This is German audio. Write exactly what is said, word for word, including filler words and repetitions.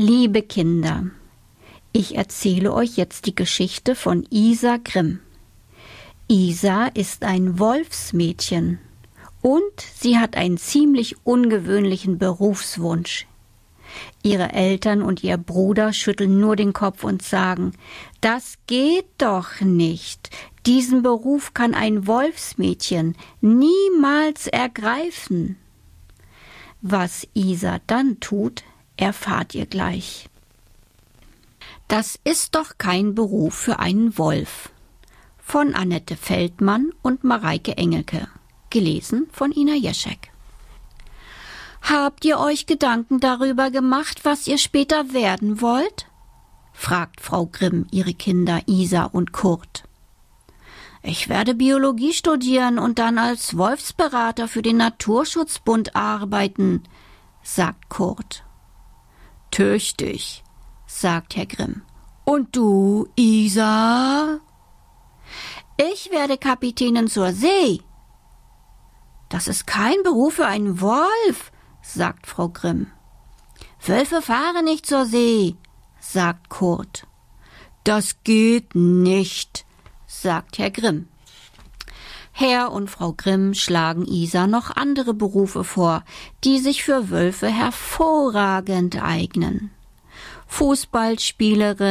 Liebe Kinder, ich erzähle euch jetzt die Geschichte von Isa Grimm. Isa ist ein Wolfsmädchen und sie hat einen ziemlich ungewöhnlichen Berufswunsch. Ihre Eltern und ihr Bruder schütteln nur den Kopf und sagen, das geht doch nicht. Diesen Beruf kann ein Wolfsmädchen niemals ergreifen. Was Isa dann tut, erfahrt ihr gleich. Das ist doch kein Beruf für einen Wolf. Von Annette Feldmann und Mareike Engelke. Gelesen von Ina Jeschek. Habt ihr euch Gedanken darüber gemacht, was ihr später werden wollt? Fragt Frau Grimm ihre Kinder Isa und Kurt. Ich werde Biologie studieren und dann als Wolfsberater für den Naturschutzbund arbeiten, sagt Kurt. Tüchtig, sagt Herr Grimm. Und du, Isa? Ich werde Kapitänin zur See. Das ist kein Beruf für einen Wolf, sagt Frau Grimm. Wölfe fahren nicht zur See, sagt Kurt. Das geht nicht, sagt Herr Grimm. Herr und Frau Grimm schlagen Isa noch andere Berufe vor, die sich für Wölfe hervorragend eignen. Fußballspielerin,